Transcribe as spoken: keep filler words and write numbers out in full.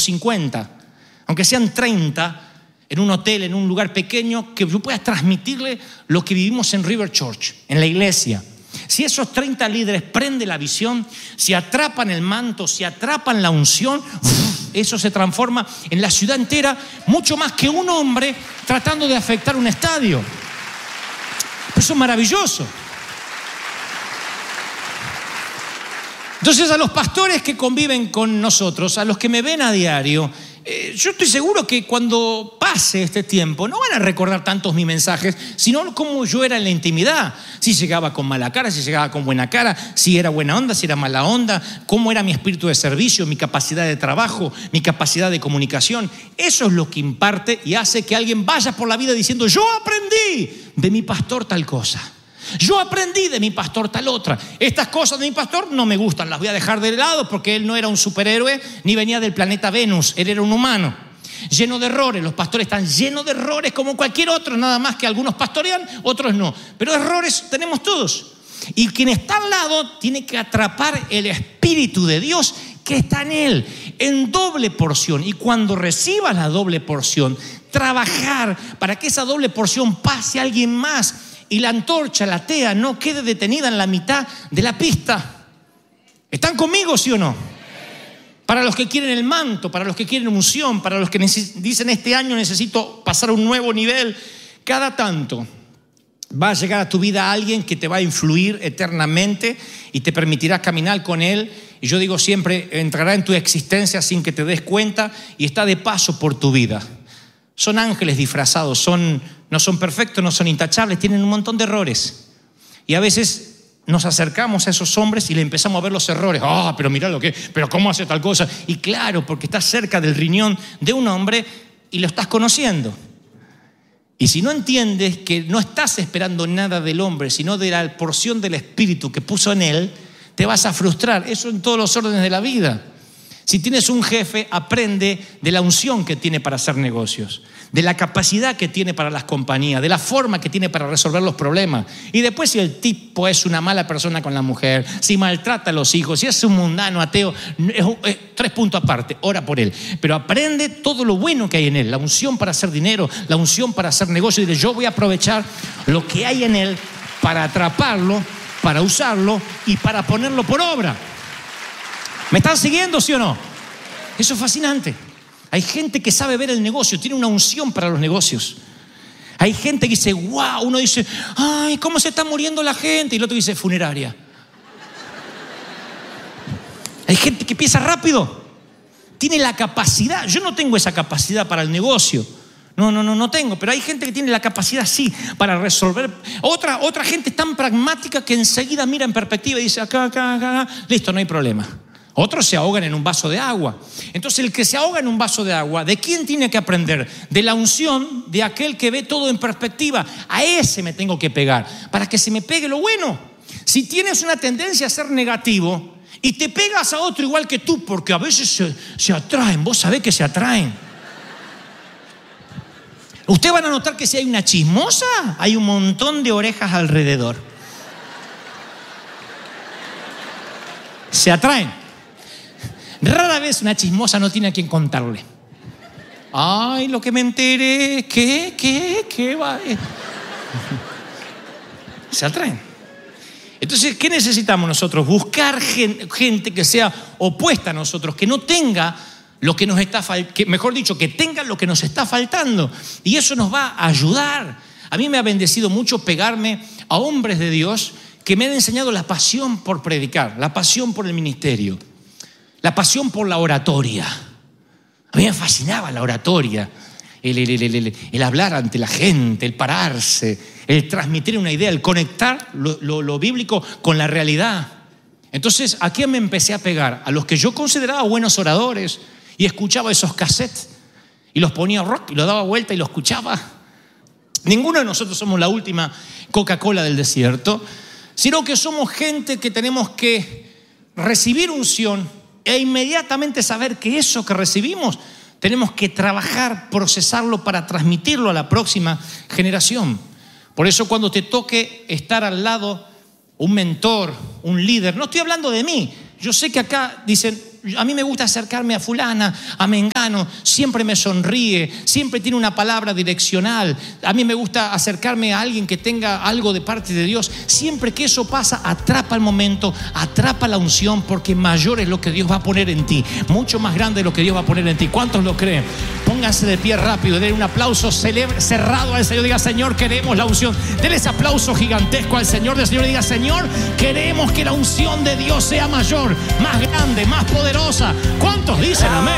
cincuenta, aunque sean treinta, en un hotel, en un lugar pequeño, que tú puedas transmitirle lo que vivimos en River Church, en la iglesia. Si esos treinta líderes prenden la visión, si atrapan el manto, si atrapan la unción, eso se transforma en la ciudad entera, mucho más que un hombre tratando de afectar un estadio. Eso es maravilloso. Entonces, a los pastores que conviven con nosotros, a los que me ven a diario, eh, yo estoy seguro que cuando pase este tiempo no van a recordar tantos mis mensajes, sino cómo yo era en la intimidad. Si llegaba con mala cara, si llegaba con buena cara, si era buena onda, si era mala onda, cómo era mi espíritu de servicio, mi capacidad de trabajo, mi capacidad de comunicación. Eso es lo que imparte y hace que alguien vaya por la vida diciendo: yo aprendí de mi pastor tal cosa. Yo aprendí de mi pastor tal otra. Estas cosas de mi pastor no me gustan, las voy a dejar de lado porque él no era un superhéroe ni venía del planeta Venus, él era un humano lleno de errores. Los pastores están llenos de errores como cualquier otro, nada más que algunos pastorean, otros no, pero errores tenemos todos. Y quien está al lado tiene que atrapar el Espíritu de Dios que está en él, en doble porción. Y cuando recibas la doble porción, trabajar para que esa doble porción pase a alguien más y la antorcha, la tea, no quede detenida en la mitad de la pista. ¿Están conmigo, sí o no? Para los que quieren el manto, para los que quieren unción, para los que dicen: este año necesito pasar a un nuevo nivel, cada tanto va a llegar a tu vida alguien que te va a influir eternamente y te permitirá caminar con él. Y yo digo siempre, entrará en tu existencia sin que te des cuenta y está de paso por tu vida. Son ángeles disfrazados, son, no son perfectos, no son intachables, tienen un montón de errores. Y a veces nos acercamos a esos hombres y le empezamos a ver los errores. Ah, oh, pero mira lo que, pero cómo hace tal cosa. Y claro, porque estás cerca del riñón de un hombre y lo estás conociendo. Y si no entiendes que no estás esperando nada del hombre, sino de la porción del Espíritu que puso en él, te vas a frustrar. Eso en todos los órdenes de la vida. Si tienes un jefe, aprende de la unción que tiene para hacer negocios, de la capacidad que tiene para las compañías, de la forma que tiene para resolver los problemas. Y después, si el tipo es una mala persona con la mujer, si maltrata a los hijos, si es un mundano, ateo, es, es, tres puntos aparte, ora por él. Pero aprende todo lo bueno que hay en él, la unción para hacer dinero, la unción para hacer negocio. Y dile: yo voy a aprovechar lo que hay en él para atraparlo, para usarlo y para ponerlo por obra. ¿Me están siguiendo, sí o no? Eso es fascinante. Hay gente que sabe ver el negocio, tiene una unción para los negocios. Hay gente que dice: wow, uno dice: ay, ¿cómo se está muriendo la gente? Y el otro dice: funeraria. Hay gente que piensa rápido, tiene la capacidad. Yo no tengo esa capacidad para el negocio. No, no, no, no tengo. Pero hay gente que tiene la capacidad, sí, para resolver. Otra, otra gente tan pragmática que enseguida mira en perspectiva y dice: acá, acá, acá, listo, no hay problema. Otros se ahogan en un vaso de agua. Entonces, el que se ahoga en un vaso de agua, ¿de quién tiene que aprender? De la unción de aquel que ve todo en perspectiva. A ese me tengo que pegar para que se me pegue lo bueno. Si tienes una tendencia a ser negativo y te pegas a otro igual que tú, porque a veces se, se atraen, vos sabés que se atraen. Ustedes van a notar que si hay una chismosa, hay un montón de orejas alrededor. Se atraen. Rara vez una chismosa no tiene a quien contarle. Ay, lo que me enteré. ¿Qué? ¿Qué? ¿Qué va? Se atraen. Entonces, ¿qué necesitamos nosotros? Buscar gente que sea opuesta a nosotros, que no tenga lo que nos está faltando, mejor dicho, que tenga lo que nos está faltando. Y eso nos va a ayudar. A mí me ha bendecido mucho pegarme a hombres de Dios que me han enseñado la pasión por predicar, la pasión por el ministerio, la pasión por la oratoria. A mí me fascinaba la oratoria, el, el, el, el, el hablar ante la gente, el pararse, el transmitir una idea, el conectar lo, lo, lo bíblico con la realidad. Entonces, ¿a quién me empecé a pegar? A los que yo consideraba buenos oradores y escuchaba esos cassettes y los ponía rock y los daba vuelta y los escuchaba. Ninguno de nosotros somos la última Coca-Cola del desierto, sino que somos gente que tenemos que recibir unción e inmediatamente saber que eso que recibimos tenemos que trabajar, procesarlo para transmitirlo a la próxima generación. Por eso, cuando te toque estar al lado un mentor, un líder, no estoy hablando de mí. Yo sé que acá dicen: A mí me gusta acercarme a fulana, a mengano, siempre me sonríe, siempre tiene una palabra direccional. A mí me gusta acercarme a alguien que tenga algo de parte de Dios. Siempre que eso pasa, atrapa el momento, atrapa la unción, porque mayor es lo que Dios va a poner en ti, mucho más grande es lo que Dios va a poner en ti. ¿Cuántos lo creen? Pónganse de pie rápido, denle un aplauso celebre, cerrado al Señor. Diga: Señor, queremos la unción. Denle ese aplauso gigantesco al Señor del Señor. Diga: Señor, queremos que la unción de Dios sea mayor, más grande, más poderosa. ¿Cuántos dicen amén?